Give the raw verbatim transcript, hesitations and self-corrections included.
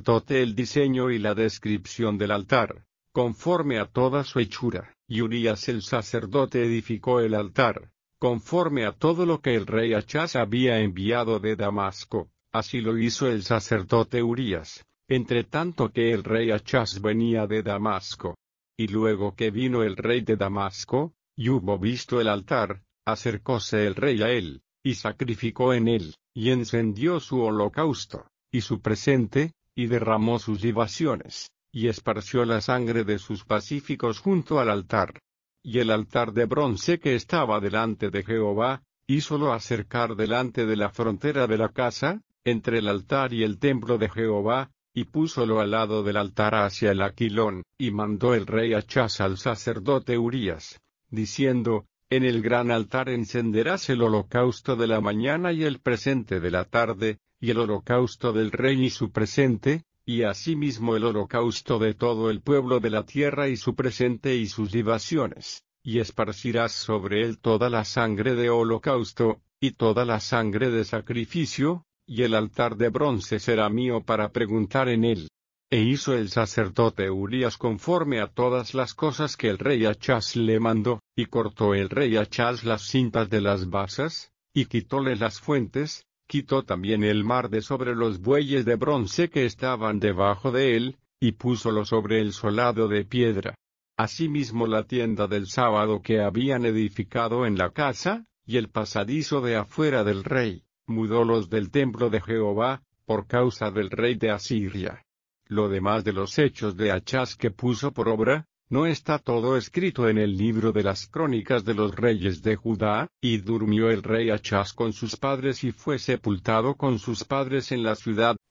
sacerdote el diseño y la descripción del altar, conforme a toda su hechura, y Urías el sacerdote edificó el altar, conforme a todo lo que el rey Achaz había enviado de Damasco, así lo hizo el sacerdote Urías, entre tanto que el rey Achaz venía de Damasco. Y luego que vino el rey de Damasco, y hubo visto el altar, acercóse el rey a él, y sacrificó en él, y encendió su holocausto, y su presente, y derramó sus libaciones, y esparció la sangre de sus pacíficos junto al altar. Y el altar de bronce que estaba delante de Jehová, hízolo acercar delante de la frontera de la casa, entre el altar y el templo de Jehová, y púsolo al lado del altar hacia el aquilón, y mandó el rey Achaz al sacerdote Urías, diciendo, en el gran altar encenderás el holocausto de la mañana y el presente de la tarde, y el holocausto del rey y su presente, y asimismo el holocausto de todo el pueblo de la tierra y su presente y sus libaciones, y esparcirás sobre él toda la sangre de holocausto, y toda la sangre de sacrificio, y el altar de bronce será mío para preguntar en él. E hizo el sacerdote Urías conforme a todas las cosas que el rey Achaz le mandó, y cortó el rey Achaz las cintas de las basas, y quitóle las fuentes, quitó también el mar de sobre los bueyes de bronce que estaban debajo de él, y púsolo sobre el solado de piedra. Asimismo la tienda del sábado que habían edificado en la casa, y el pasadizo de afuera del rey, mudólos del templo de Jehová, por causa del rey de Asiria. Lo demás de los hechos de Achaz que puso por obra, ¿no está todo escrito en el libro de las crónicas de los reyes de Judá? Y durmió el rey Achaz con sus padres y fue sepultado con sus padres en la ciudad